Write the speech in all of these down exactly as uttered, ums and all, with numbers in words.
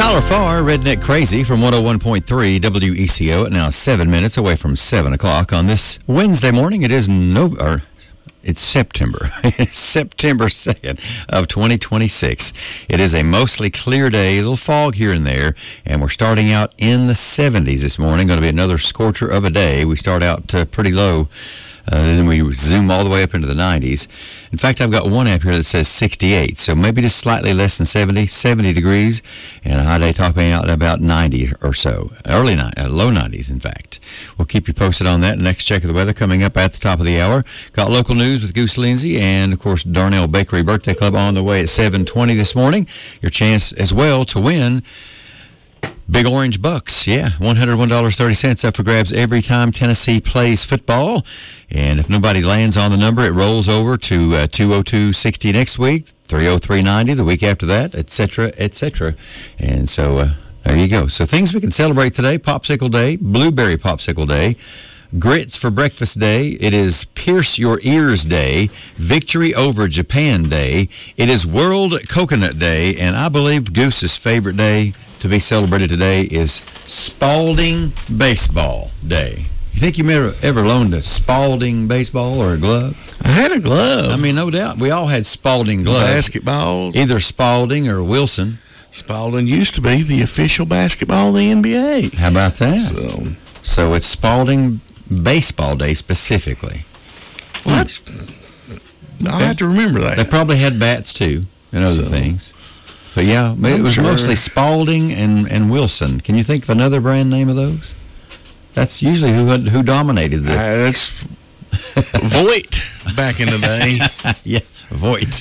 Tyler Farr, Redneck Crazy from one oh one point three W E C O at now seven minutes away from seven o'clock on this Wednesday morning. It is no, or it's September. It's September second of twenty twenty-six. It is a mostly clear day, a little fog here and there, and we're starting out in the seventies this morning. Going to be another scorcher of a day. We start out uh, pretty low. Uh, then we zoom all the way up into the nineties. In fact, I've got one app here that says sixty-eight, so maybe just slightly less than seventy, seventy degrees, and a high day topping out at about ninety or so. Early night, uh, low nineties, in fact. We'll keep you posted on that. Next check of the weather coming up at the top of the hour. Got local news with Goose Lindsay and, of course, Darnell Bakery Birthday Club on the way at seven twenty this morning. Your chance as well to win Big Orange Bucks, yeah, one hundred one dollars and thirty cents up for grabs every time Tennessee plays football. And if nobody lands on the number, it rolls over to uh, two oh two sixty next week, three oh three ninety the week after that, et cetera, et cetera. And so uh, there you go. So things we can celebrate today: Popsicle Day, Blueberry Popsicle Day, Grits for Breakfast Day. It is Pierce Your Ears Day, Victory Over Japan Day. It is World Coconut Day, and I believe Goose's favorite day to be celebrated today is Spalding Baseball Day. You think you ever, ever loaned a Spalding baseball or a glove? I had a glove. I mean, no doubt. We all had Spalding gloves. Basketballs. Either Spalding or Wilson. Spalding used to be the official basketball of the N B A. How about that? So, so it's Spalding Baseball Day specifically. Well, that's, I'll have to remember that. They probably had bats, too, and other so, things. But, yeah, it I'm was sure. mostly Spalding and, and Wilson. Can you think of another brand name of those? That's usually who who dominated the... Uh, that's Voight back in the day. Yeah, Voight.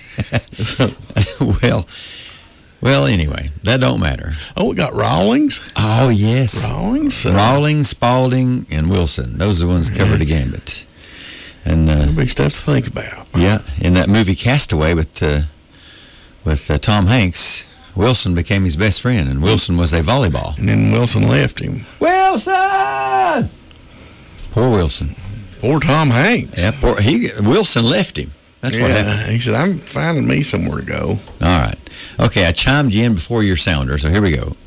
well, well, anyway, that don't matter. Oh, we got Rawlings. Oh, yes. Rawlings. Uh, Rawlings, Spalding, and Wilson. Those are the ones that covered the gambit. And uh, big stuff to think about. Yeah, in that movie Castaway with... Uh, With uh, Tom Hanks, Wilson became his best friend, and Wilson was a volleyball. And then Wilson left him. Wilson! Poor Wilson. Poor Tom Hanks. Yeah, poor, he, Wilson left him. That's yeah, what happened. He said, I'm finding me somewhere to go. All right. Okay, I chimed you in before your sounder, so here we go.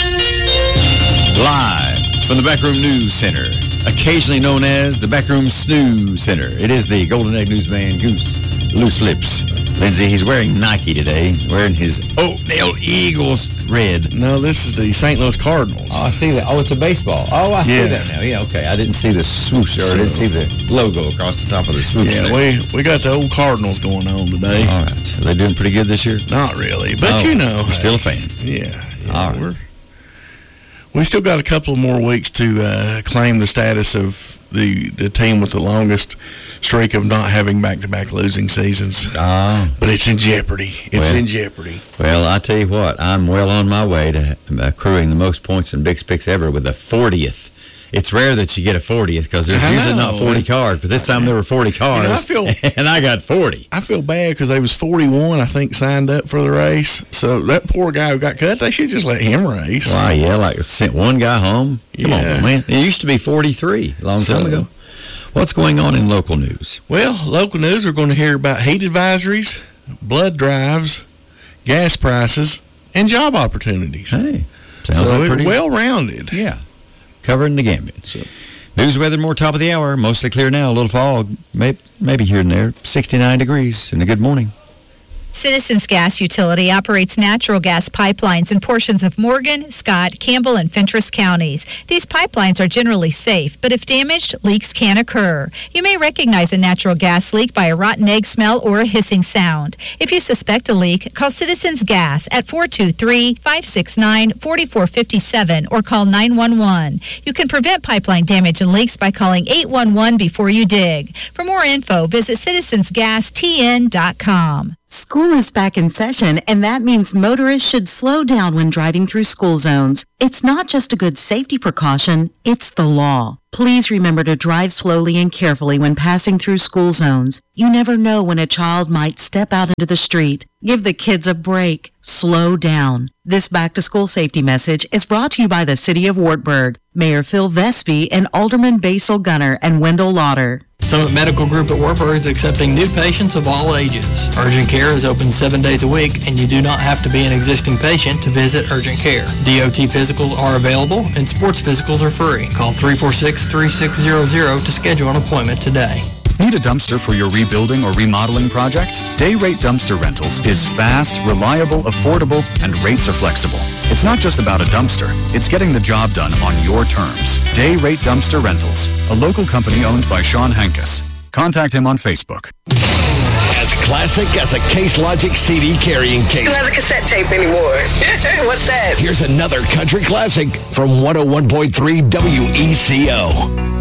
Live from the Backroom News Center, occasionally known as the Backroom Snooze Center. It is the Golden Egg Newsman, Goose Loose Lips. Lindsay, he's wearing Nike today, wearing his Oatmeal Eagles red. No, this is the Saint Louis Cardinals. Oh, I see that. Oh, it's a baseball. Oh, I yeah. see that now. Yeah, okay. I didn't see the swoosh, or so, I didn't see the logo across the top of the swoosh. Yeah, there. we we got the old Cardinals going on today. All right. Are they doing pretty good this year? Not really, but oh, you know. You're still a fan. Yeah. yeah All right. We're, we still got a couple more weeks to uh, claim the status of the, the team with the longest streak of not having back-to-back losing seasons. Oh. But it's in jeopardy. It's well, in jeopardy. Well, I tell you what, I'm well on my way to accruing the most points in Big Spicks ever with a fortieth. It's rare that you get a fortieth because there's I usually know. not forty cars, but this time there were forty cars, you know, I feel, and I got forty. I feel bad because they was forty-one, I think, signed up for the race. So that poor guy who got cut, they should just let him race. Wow, yeah, like sent one guy home. Come yeah. on, man. It used to be forty-three a long so, time ago. What's going on in local news? Well, local news, we're going to hear about heat advisories, blood drives, gas prices, and job opportunities. Hey, sounds so like pretty well-rounded. Yeah, covering the gambit. So, news, weather, more top of the hour. Mostly clear now, a little fog, maybe, maybe here and there. sixty-nine degrees, and a good morning. Citizens Gas Utility operates natural gas pipelines in portions of Morgan, Scott, Campbell, and Fentress counties. These pipelines are generally safe, but if damaged, leaks can occur. You may recognize a natural gas leak by a rotten egg smell or a hissing sound. If you suspect a leak, call Citizens Gas at four two three, five six nine, four four five seven or call nine one one. You can prevent pipeline damage and leaks by calling eight one one before you dig. For more info, visit citizens gas t n dot com. School is back in session, and that means motorists should slow down when driving through school zones. It's not just a good safety precaution, it's the law. Please remember to drive slowly and carefully when passing through school zones. You never know when a child might step out into the street. Give the kids a break. Slow down. This back-to-school safety message is brought to you by the City of Wartburg, Mayor Phil Vespi, and Alderman Basil Gunner and Wendell Lauder. Summit Medical Group at Wartburg is accepting new patients of all ages. Urgent Care is open seven days a week, and you do not have to be an existing patient to visit Urgent Care. D O T physicals are available, and sports physicals are free. Call three four six, three six zero zero to schedule an appointment today. Need a dumpster for your rebuilding or remodeling project? Day Rate Dumpster Rentals is fast, reliable, affordable, and rates are flexible. It's not just about a dumpster. It's getting the job done on your terms. Day Rate Dumpster Rentals, a local company owned by Sean Hankus. Contact him on Facebook. As classic as a Case Logic C D carrying case. Who has a cassette tape anymore? What's that? Here's another country classic from one oh one point three W E C O.